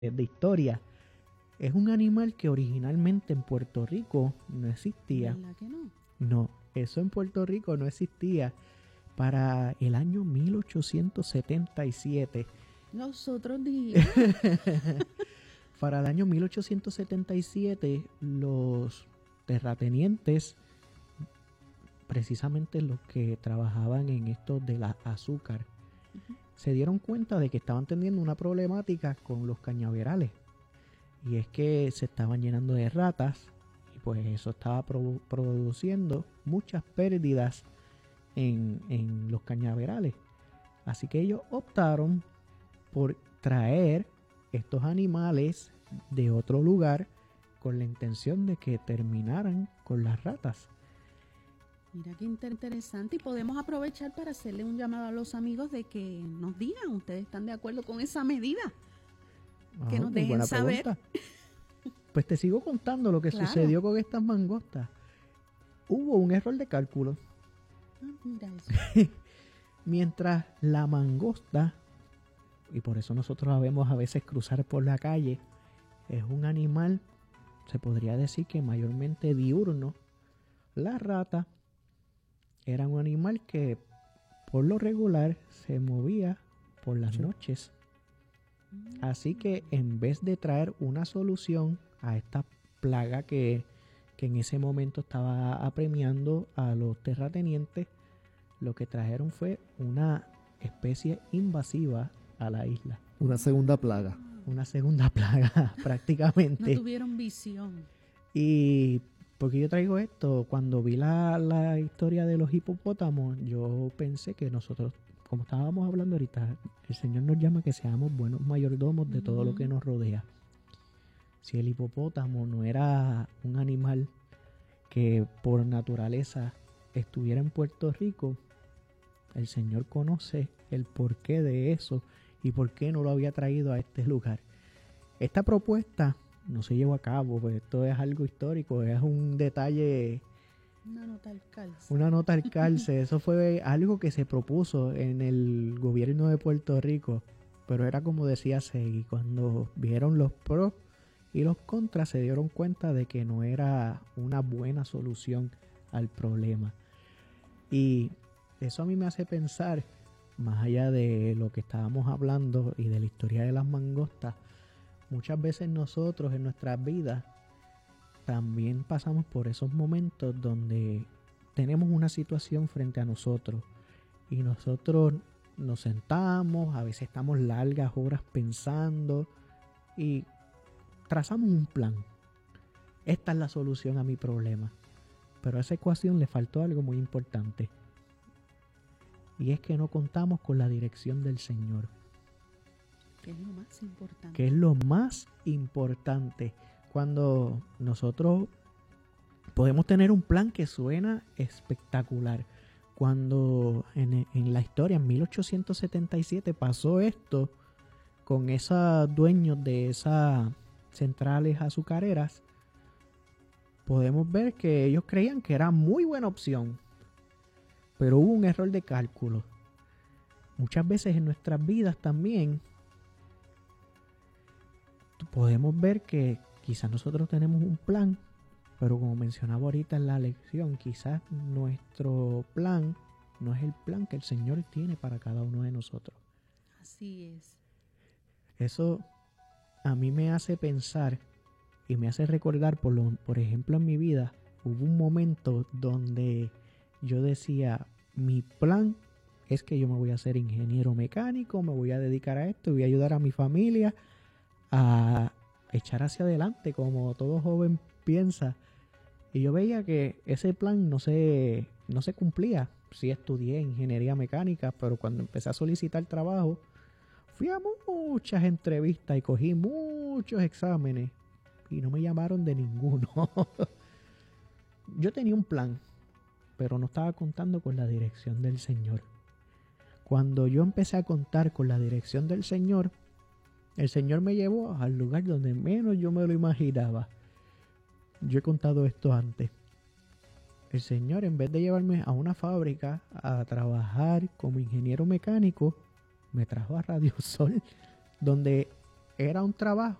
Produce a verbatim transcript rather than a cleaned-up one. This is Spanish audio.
de historia. Es un animal que originalmente en Puerto Rico no existía. ¿Verdad que no? No, eso en Puerto Rico no existía. Para el año mil ochocientos setenta y siete. Los otros días. Para el año mil ochocientos setenta y siete, los terratenientes, precisamente los que trabajaban en esto de la azúcar, uh-huh. se dieron cuenta de que estaban teniendo una problemática con los cañaverales. Y es que se estaban llenando de ratas y pues eso estaba pro- produciendo muchas pérdidas en, en los cañaverales. Así que ellos optaron por traer estos animales de otro lugar con la intención de que terminaran con las ratas. Mira qué interesante, y podemos aprovechar para hacerle un llamado a los amigos de que nos digan, ¿ustedes están de acuerdo con esa medida? Ah, que nos dejen saber. Pregunta. Pues te sigo contando lo que claro. sucedió con estas mangostas. Hubo un error de cálculo. Ah, mira eso. Mientras la mangosta, y por eso nosotros la vemos a veces cruzar por la calle, es un animal, se podría decir que mayormente diurno. La rata era un animal que por lo regular se movía por las sí. noches. Así que en vez de traer una solución a esta plaga que, que en ese momento estaba apremiando a los terratenientes, lo que trajeron fue una especie invasiva a la isla. Una segunda plaga. Una segunda plaga, prácticamente. No tuvieron visión. Y porque yo traigo esto, cuando vi la, la historia de los hipopótamos, yo pensé que nosotros, como estábamos hablando ahorita, el Señor nos llama a que seamos buenos mayordomos de uh-huh. todo lo que nos rodea. Si el hipopótamo no era un animal que por naturaleza estuviera en Puerto Rico, el Señor conoce el porqué de eso y por qué no lo había traído a este lugar. Esta propuesta no se llevó a cabo, pues esto es algo histórico, es un detalle... Una nota al calce. Una nota al calce. Eso fue algo que se propuso en el gobierno de Puerto Rico, pero era como decía Segui, cuando vieron los pros y los contras se dieron cuenta de que no era una buena solución al problema. Y eso a mí me hace pensar, más allá de lo que estábamos hablando y de la historia de las mangostas, muchas veces nosotros en nuestras vidas también pasamos por esos momentos donde tenemos una situación frente a nosotros y nosotros nos sentamos, a veces estamos largas horas pensando y trazamos un plan. Esta es la solución a mi problema. Pero a esa ecuación le faltó algo muy importante. Y es que no contamos con la dirección del Señor. Que es lo más importante. Que es lo más importante. Cuando nosotros podemos tener un plan que suena espectacular. Cuando en, en la historia, en mil ochocientos setenta y siete, pasó esto con esos dueños de esas centrales azucareras, podemos ver que ellos creían que era muy buena opción. Pero hubo un error de cálculo. Muchas veces en nuestras vidas también podemos ver que quizás nosotros tenemos un plan, pero como mencionaba ahorita en la lección, quizás nuestro plan no es el plan que el Señor tiene para cada uno de nosotros. Así es. Eso a mí me hace pensar y me hace recordar, por, lo, por ejemplo, en mi vida, hubo un momento donde yo decía, mi plan es que yo me voy a hacer ingeniero mecánico, me voy a dedicar a esto, voy a ayudar a mi familia a echar hacia adelante como todo joven piensa. Y yo veía que ese plan no se, no se cumplía. Sí estudié ingeniería mecánica, pero cuando empecé a solicitar trabajo, fui a muchas entrevistas y cogí muchos exámenes y no me llamaron de ninguno. Yo tenía un plan, pero no estaba contando con la dirección del Señor. Cuando yo empecé a contar con la dirección del Señor, el Señor me llevó al lugar donde menos yo me lo imaginaba. Yo he contado esto antes. El Señor, en vez de llevarme a una fábrica a trabajar como ingeniero mecánico, me trajo a Radio Sol, donde era un trabajo